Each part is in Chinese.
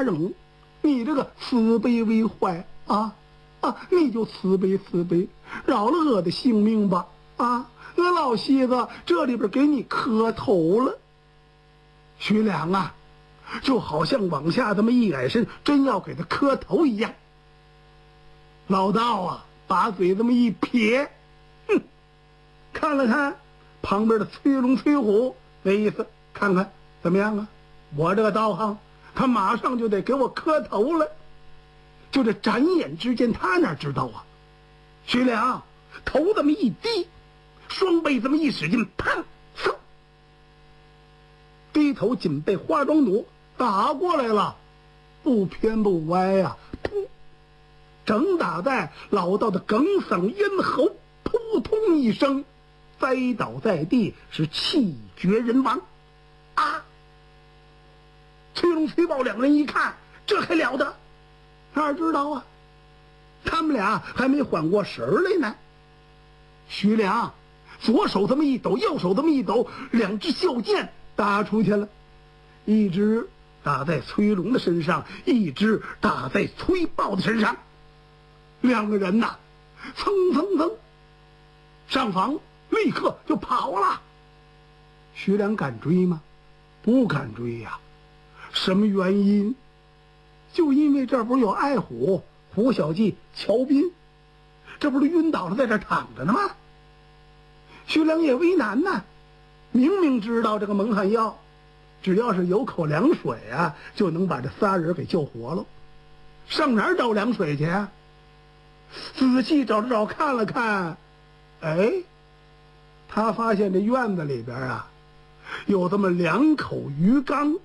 扔，你这个慈悲为怀啊！你就慈悲，饶了我的性命吧！我老西子这里边给你磕头了。徐良啊，就好像往下这么一矮身，真要给他磕头一样。老道啊，把嘴这么一撇，看了看旁边的崔龙、崔虎，那意思看看怎么样啊？我这个道行，他马上就得给我磕头了。就这眨眼之间，他哪知道啊？徐良头这么一低，双背这么一使劲，砰！低头紧被花桩弩打过来了，不偏不歪呀，噗！正打在老道的哽嗓咽喉，扑通一声，栽倒在地，是气绝人亡。崔龙、崔豹两人一看，这还了得？哪知道啊？他们俩还没缓过神来呢。徐良左手这么一抖，右手这么一抖，两支袖箭打出去了，一支打在崔龙的身上，一支打在崔豹的身上。两个人呐，蹭上房，立刻就跑了。徐良敢追吗？不敢追呀。什么原因？就因为这不是有爱虎、胡小记、乔斌，这不是晕倒了在这躺着呢吗？徐良也为难呐，明明知道这个蒙汗药只要是有口凉水啊，就能把这仨人给救活了，上哪儿找凉水去啊？仔细找了找，看了看，他发现这院子里边啊有这么2口鱼缸。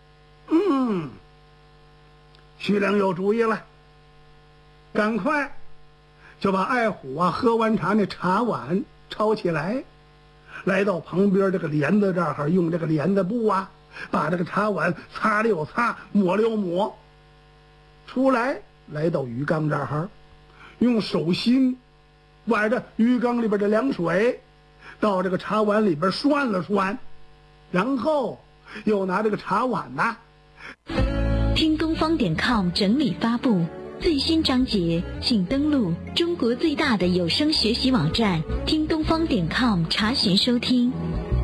徐良有主意了，赶快就把爱虎啊喝完茶那茶碗抄起来，来到旁边这个帘子这儿，用这个帘子布啊把这个茶碗擦了又擦，抹了又抹，出来来到鱼缸这儿，用手心挽着鱼缸里边的凉水到这个茶碗里边涮了涮，然后又拿这个茶碗呐听东方.com 整理发布最新章节，请登录中国最大的有声学习网站听东方.com查询收听。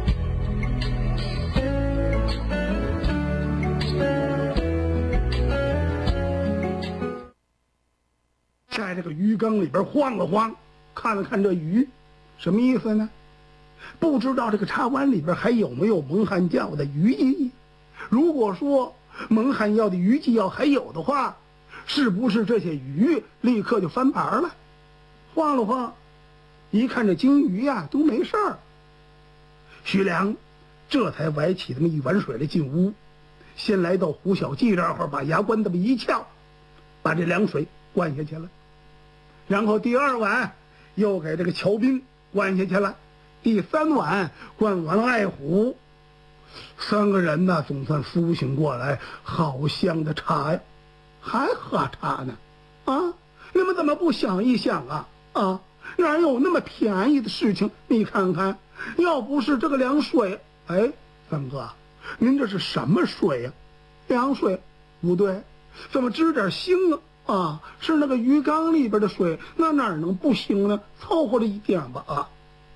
在这个鱼缸里边晃了晃，看了看这鱼，什么意思呢？不知道这个茶碗里边还有没有蒙汗药的余剂。如果说蒙汗药的余剂药还有的话，是不是这些鱼立刻就翻盘了？晃了晃，一看这金鱼呀都没事儿。徐良这才崴起这么一碗水来进屋，先来到胡小记这儿，把牙关这么一翘，把这凉水灌下去了。然后第2碗又给这个乔斌灌下去了，第3碗灌完了爱虎。3个人呢总算苏醒过来，好香的茶呀，还喝茶呢你们怎么不想一想啊？哪有那么便宜的事情？你看看，要不是这个凉水，三哥，您这是什么水呀？凉水？不对，怎么支点腥啊？是那个鱼缸里边的水，那哪能不腥呢？凑合了一点吧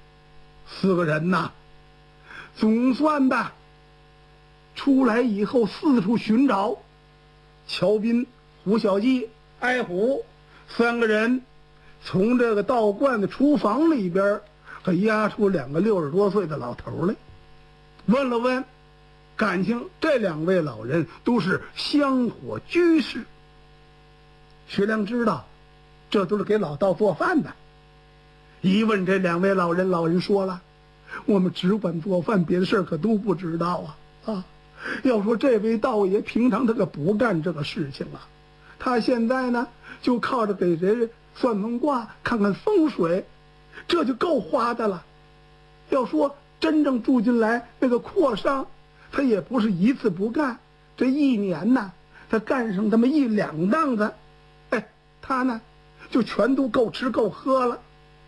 4个人呐，总算吧出来以后四处寻找，乔斌、胡小记、爱虎3个人从这个道观的厨房里边可押出2个60多岁的老头来，问了问，感情这2位老人都是香火居士。徐良知道这都是给老道做饭的，一问这2位老人，老人说了，我们只管做饭，别的事可都不知道要说这位道爷平常他可不干这个事情他现在呢就靠着给人算算卦，看看风水，这就够花的了。要说真正住进来那个阔商，他也不是一次不干，这1年呢他干上他妈1、2档子，他呢就全都够吃够喝了。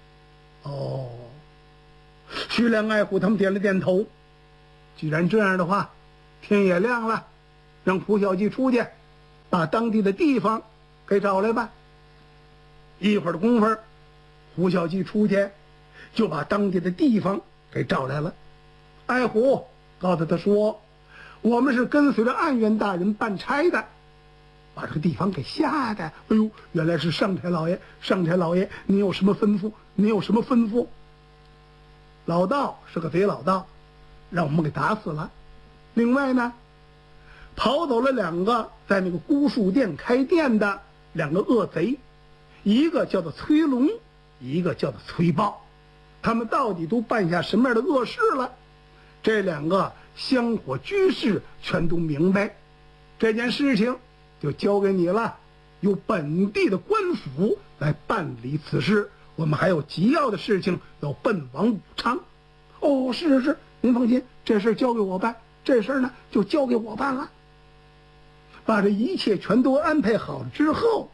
徐良、爱虎他们点了点头，既然这样的话，天也亮了，让胡小记出去把当地的地方给找来吧。一会儿的功夫，胡小记出去就把当地的地方给找来了。艾胡告诉他说，我们是跟随着岸员大人办差的，把这个地方给吓的，哎呦，原来是上差老爷，上差老爷，您有什么吩咐？您有什么吩咐？老道是个贼老道，让我们给打死了。另外呢，跑走了2个在那个孤树店开店的2个恶贼，一个叫做崔龙，一个叫做崔豹。他们到底都办下什么样的恶事了？这2个香火居士全都明白，这件事情就交给你了，由本地的官府来办理此事。我们还有急要的事情要奔往武昌。哦，是，您放心，这事交给我办，这事呢就交给我办了。把这一切全都安排好了之后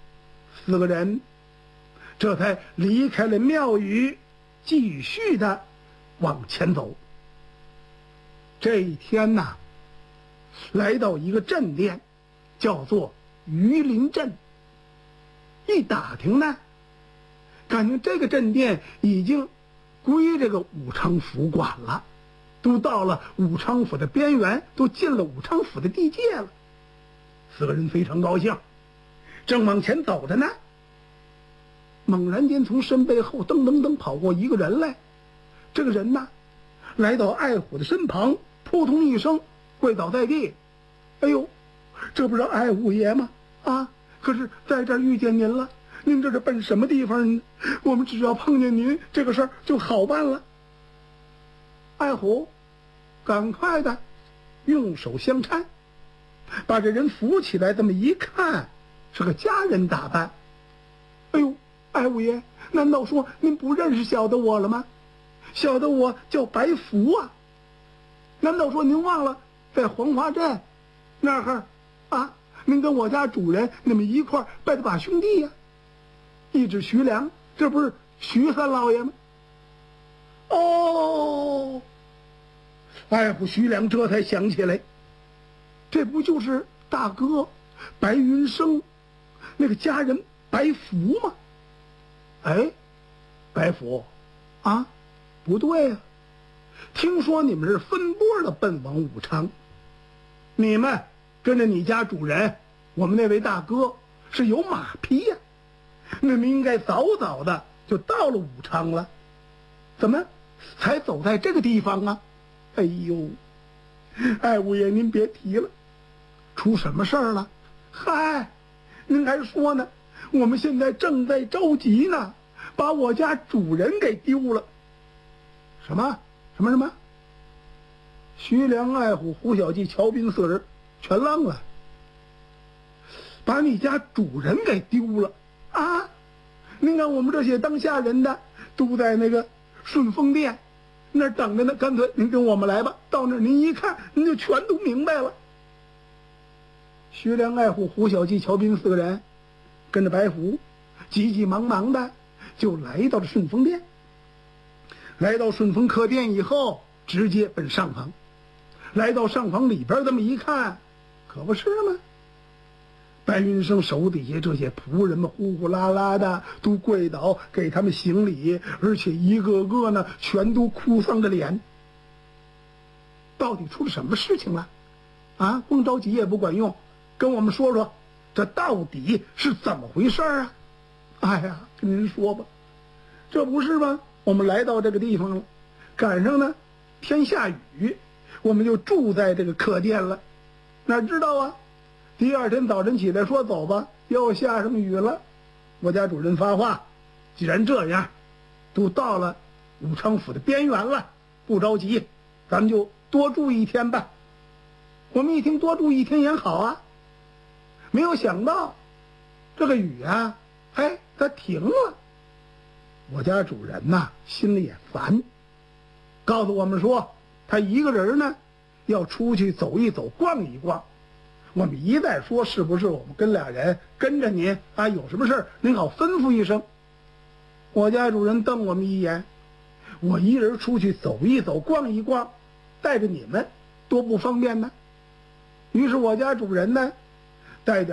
，4个人这才离开了庙宇，继续的往前走。这一天呐，来到一个镇店，叫做榆林镇。一打听呢，感觉这个镇店已经归这个武昌府管了，都到了武昌府的边缘，都进了武昌府的地界了。4个人非常高兴，正往前走着呢，猛然间从身背后噔噔噔跑过一个人来。这个人呢，来到艾虎的身旁，扑通一声跪倒在地。哎呦，这不是艾虎爷吗？啊，可是在这儿遇见您了，您这是奔什么地方呢？我们只要碰见您，这个事儿就好办了。艾虎赶快的用手相搀，把这人扶起来，这么一看，是个家人打扮。哎呦，艾虎爷，难道说您不认识小的我了吗？小的我叫白福啊，难道说您忘了在黄华镇那儿啊，您跟我家主人那么一块儿拜的把兄弟呀？一指徐良，这不是徐三老爷吗？哦，艾虎徐良这才想起来，这不就是大哥白云生那个家人白福吗？哎，白福啊，不对啊，听说你们是分拨的奔往武昌，你们跟着你家主人，我们那位大哥是有马匹呀，那么应该早早的就到了武昌了，怎么才走在这个地方啊？哎呦，艾五爷您别提了，出什么事儿了？嗨，您还说呢，我们现在正在着急呢，把我家主人给丢了。什么？徐良、艾虎、胡小记、乔斌4人全愣了。把你家主人给丢了啊？您看我们这些当下人的都在那个顺丰店那儿等着呢，干脆您跟我们来吧，到那儿您一看，您就全都明白了。徐良、艾虎、胡小记、乔斌4个人跟着白虎急急忙忙的就来到了顺丰店。来到顺丰客店以后，直接奔上房。来到上房里边这么一看，可不是吗？白云生手底下这些仆人们呼呼啦啦的都跪倒给他们行礼，而且一个个呢全都哭丧着脸。到底出了什么事情了啊？光着急也不管用，跟我们说说这到底是怎么回事啊？哎呀，跟您说吧，这不是吗？我们来到这个地方了，赶上呢天下雨，我们就住在这个客店了。哪知道啊，第二天早晨起来说走吧，又下上雨了。我家主人发话，既然这样，都到了武昌府的边缘了，不着急，咱们就多住1天吧。我们一听多住1天也好啊，没有想到这个雨啊，哎，它停了。我家主人呐，心里也烦，告诉我们说他一个人呢要出去走一走，逛一逛。我们一再说是不是我们跟俩人跟着您啊，有什么事您好吩咐一声。我家主人瞪我们一眼，我一人出去走一走，逛一逛，带着你们多不方便呢。于是我家主人呢带着